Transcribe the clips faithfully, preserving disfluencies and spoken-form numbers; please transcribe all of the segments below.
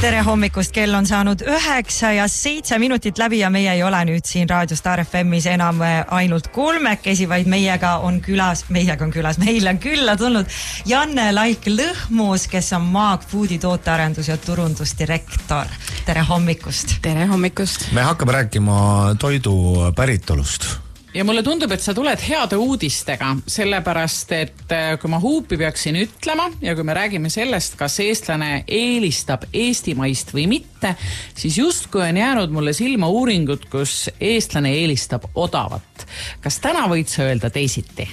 Tere hommikust, kell on saanud üheksa ja seitse minutit läbi ja meie ei ole nüüd siin Raadio Star F M-is enam ainult kolmekesi, vaid meiega on külas, meiega on külas, meil on külla tulnud Janne Laik-Lõhmus, kes on Maag Foodi tootearendus- ja turundusdirektor. Tere hommikust. Tere hommikust. Me hakkame rääkima toidu päritolust. Ja mulle tundub, et sa tuled heade uudistega, sellepärast, et kui ma huupi peaksin ütlema ja kui me räägime sellest, kas eestlane eelistab eestimaist või mitte, siis justkui on jäänud mulle silma uuringud, kus eestlane eelistab odavat. Kas täna võid sa öelda teisiti?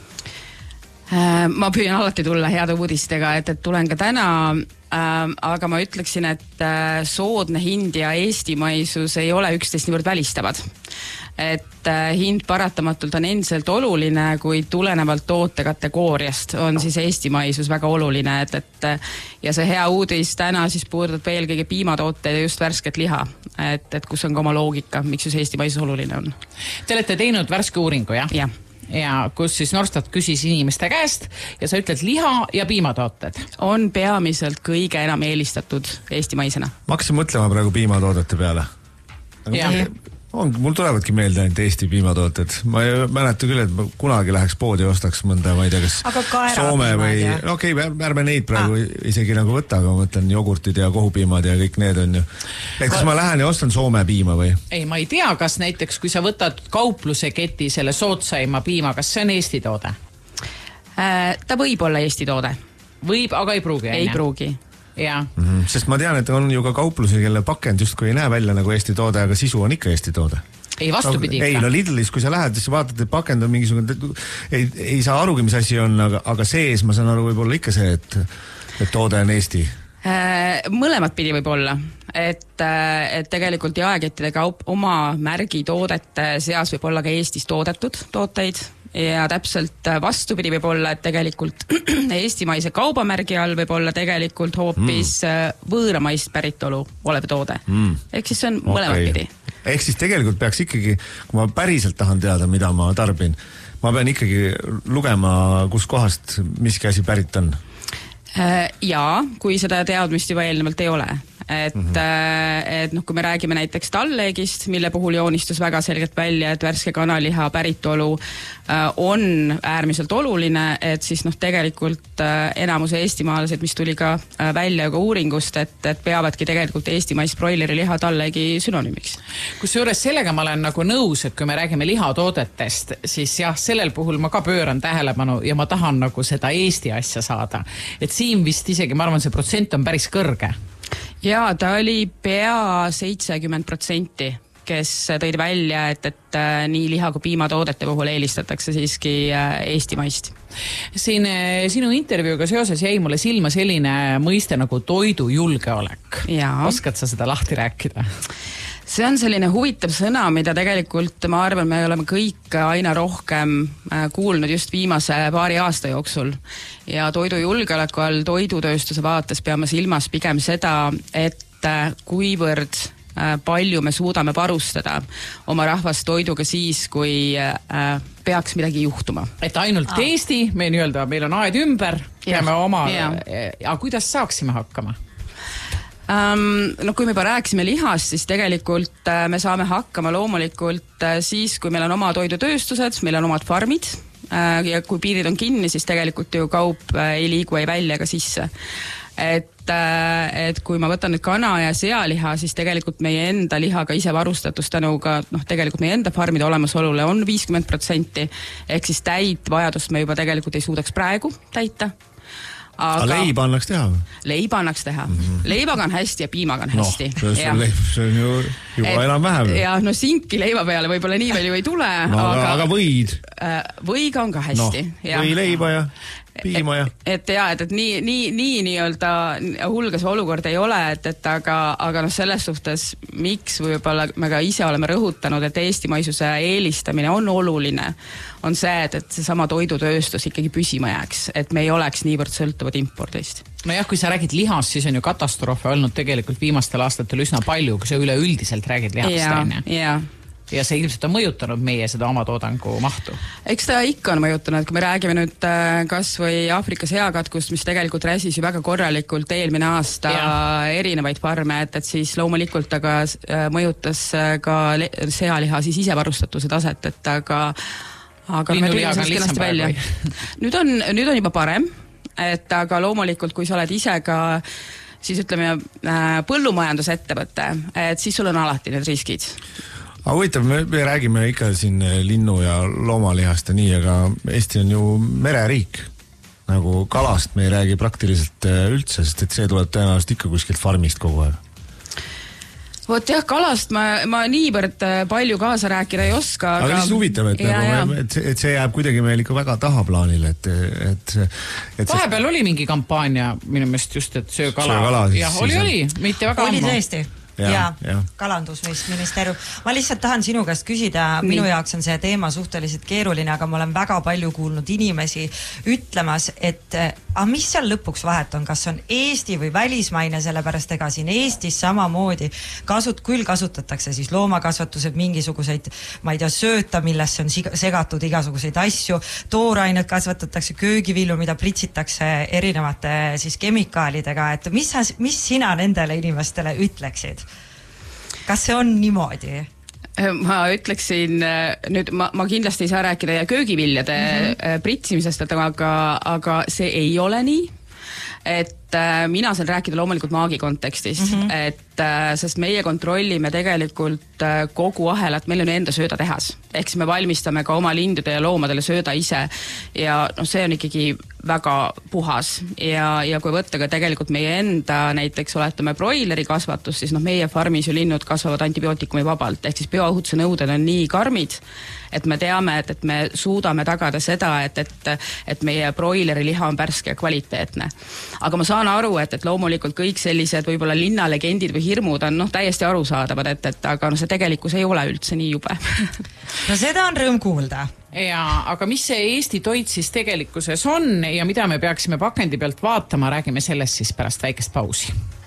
Ma püüan alati tulla heade uudistega, et, et tulen ka täna, äh, aga ma ütleksin, et äh, soodne hind ja eestimaisus ei ole üksteist niivõrd välistavad. Et äh, hind paratamatult on endiselt oluline, kui tulenevalt tootekategooriast on siis eestimaisus väga oluline, et, et ja see hea uudis täna siis puudutab eelkõige piimatooteid ja just värsket liha, et, et kus on ka oma loogika, miks just eestimaisus oluline on. Te olete teinud värske uuringu, jah? Jah. Ja kus siis Norstat küsis inimeste käest ja sa ütled liha ja piimatooted. On peamiselt kõige enam eelistatud eestimaisena. Ma hakkasin mõtlema praegu piimatoodete peale. On, mul tulevadki meelde ainult Eesti piimatooted. Ma ei mäleta küll, et ma kunagi läheks poodi ja ostaks mõnda, ma ei tea, kas Soome või... No okei, okay, ärme neid praegu ah. isegi nagu võtta, aga ma mõtlen jogurtid ja kohupiimad ja kõik need on ju. Et kas ma lähen ja ostan Soome piima või? Ei, ma ei tea, kas näiteks, kui sa võtad kaupluse keti selle sootsaima piima, kas see on Eesti toode? Äh, ta võib olla Eesti toode. Võib, aga ei pruugi. Ei pruugi. Ja. Mm-hmm. Sest ma tean, et on ju ka kauplusi, kelle pakend just kui ei näe välja nagu Eesti toode, aga sisu on ikka Eesti toode. Ei, vastupidi no, ikka. Ei, no Lidlis, kui sa lähed, siis vaatad, et pakend on mingisugune, ei, ei saa arugi, mis asi on, aga, aga sees ma saan aru võib-olla ikka see, et, et toode on Eesti. Äh, mõlemat pidi võib olla, et, et tegelikult jaekettide kaup oma märgi toodete seas võib olla ka Eestis toodetud tooteid ja täpselt vastupidi võib olla, et tegelikult eestimaise kaubamärgi all võib olla tegelikult hoopis mm. võõramaist päritolu olev toode. Mm. Ehk siis see on okay. mõlemat pidi. Ehk siis tegelikult peaks ikkagi, kui ma päriselt tahan teada, mida ma tarbin, ma pean ikkagi lugema, kus kohast miski asi pärit on. Jaa, kui seda teadmist juba eelnevalt ei ole. Et, mm-hmm. et noh, kui me räägime näiteks talleegist, mille puhul joonistus väga selgelt välja, et värske kanaliha päritolu on äärmiselt oluline, et siis noh, tegelikult enamus eestimaalased, mis tuli ka välja ka uuringust, et, et peavadki tegelikult eestimais broileri liha talleegi synonüümiks. Kusjuures sellega ma olen nagu nõus, et kui me räägime lihatoodetest, siis jah, sellel puhul ma ka pööran tähelepanu ja ma tahan nagu seda Eesti asja saada. Et siin vist isegi, ma arvan, see protsent on päris kõrge. Jaa, ta oli pea seitsekümmend protsenti, kes tõid välja, et, et nii liha kui piimatoodete puhul eelistatakse siiski eestimaist. Siin sinu intervjuuga seoses jäi mulle silma selline mõiste nagu toidujulgeolek. Jaa. Oskad sa seda lahti rääkida? See on selline huvitav sõna, mida tegelikult ma arvan, me oleme kõik aina rohkem kuulnud just viimase paari aasta jooksul. Ja toidujulgeoleku all toidutööstuse vaates peame silmas pigem seda, et kuivõrd palju me suudame varustada oma rahvast toiduga siis, kui peaks midagi juhtuma. Et ainult ah. Eesti, me nii-öelda, meil on aed ümber, peame oma, ja kuidas saaksime hakkama? Um, no kui me juba rääksime lihast, siis tegelikult uh, me saame hakkama loomulikult uh, siis, kui meil on oma toidutööstused, meil on omad farmid uh, ja kui piirid on kinni, siis tegelikult ju kaup uh, ei liigu ei välja ega sisse. Et, uh, et kui ma võtan nüüd kana ja sealiha, siis tegelikult meie enda lihaga ise varustatus tänuga, noh tegelikult meie enda farmide olemasolule on viiskümmend protsenti, ehk siis täit vajadust me juba tegelikult ei suudaks praegu täita. Aga leiba annaks teha? Leiba annaks teha. Mm-hmm. Leibaga on hästi ja piimaga on hästi. No, see on, leib, see on ju juba et, enam vähem. Ja no sinki leiba peale võib-olla nii palju ei tule. No, aga, aga võid? Võiga on ka hästi. No, või leiba ja piima ja. Et, et jah, et, et nii, nii, nii nii-öelda hulgas olukord ei ole, et, et aga, aga noh, selles suhtes, miks võib-olla me ka ise oleme rõhutanud, et eestimaisuse eelistamine on oluline, on see, et, et see sama toidutööstus ikkagi püsima jääks, et me ei oleks niivõrd sõltuvad impordist. No jah, kui sa räägid lihast, siis on ju katastroofe olnud tegelikult viimastel aastatel üsna palju, kui sa üleüldiselt räägid lihast. Ja, ja. ja see ilmselt on mõjutanud meie seda oma toodangu mahtu. Eks ta ikka on mõjutanud, kui me räägime nüüd kas või Aafrika seakatkust, mis tegelikult räsis ju väga korralikult eelmine aasta ja. erinevaid farme, et, et siis loomulikult aga mõjutas ka sealiha siis isevarustatuse taset, et aga aga me tulime sellest kenasti välja. nüüd on, nüüd on juba parem, et aga loomulikult, kui sa oled ise ka siis ütleme põllumajandusettevõte, et siis sul on alati need riskid. Aga huvitav, me, me räägime ikka siin linnu ja loomalihast ja nii, aga Eesti on ju mereriik. Nagu kalast me ei räägi praktiliselt üldse, sest et see tuleb tõenäoliselt ikka kuskilt farmist kogu aeg. Vot jah, kalast ma, ma niivõrd palju kaasa rääkida ei oska. Aga, aga lihtsalt huvitav, et, ja, nagu, et, et see jääb kuidagi meil ikka väga tahaplaanile, et, et, et vahepeal see... oli mingi kampaania minu meelest just, et söö kala. Söö kala jah, oli, oli, mitte väga oli ammu. Tõesti. ja, ja, ja. kalandusministeerium. Ma lihtsalt tahan sinu käest küsida, minu jaoks on see teema suhteliselt keeruline, aga ma olen väga palju kuulnud inimesi ütlemas, et a, mis seal lõpuks vahet on, kas on Eesti või välismaine, sellepärast ega siin Eestis samamoodi kasut, küll kasutatakse siis loomakasvatused mingisuguseid, ma ei tea, sööta, millesse on segatud igasuguseid asju, toorainet kasvatatakse, köögivilju, mida pritsitakse erinevate siis kemikaalidega, et mis, mis sina nendele inimestele ütleksid? Kas see on niimoodi? Ma ütleksin, nüüd ma, ma kindlasti ei saa rääkida ja köögiviljade mm-hmm. pritsimisest, aga, aga see ei ole nii, et mina saan rääkida loomulikult maagi kontekstis, mm-hmm. et sest meie kontrollime tegelikult kogu ahelat, meil on enda söödatehas, ehk siis me valmistame ka oma lindude ja loomadele sööda ise ja no see on ikkagi väga puhas ja, ja kui võtta ka tegelikult meie enda näiteks oletame broileri kasvatus, siis noh, meie farmis ju linnud kasvavad antibiootikumi vabalt, ehk siis bioohutuse nõuded on nii karmid, et me teame, et, et me suudame tagada seda, et, et, et meie broileri liha on pärske ja kvaliteetne. Aga ma saan aru, et, et loomulikult kõik sellised võib-olla linnalegendid või hirmud on noh, täiesti arusaadavad, et, et aga no see tegelikkus ei ole üldse nii jube. No seda on rõõm kuulda. Ja, aga mis see Eesti toit siis tegelikkuses on ja mida me peaksime pakendi pealt vaatama, räägime sellest siis pärast väikest pausi.